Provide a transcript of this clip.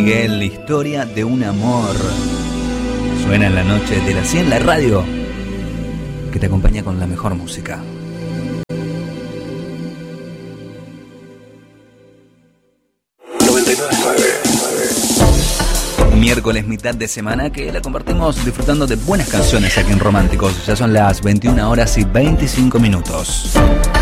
Miguel, historia de un amor. Suena en la noche de las 100, la radio que te acompaña con la mejor música. Miércoles, mitad de semana, que la compartimos disfrutando de buenas canciones aquí en Románticos. Ya son las 21 horas y 25 minutos.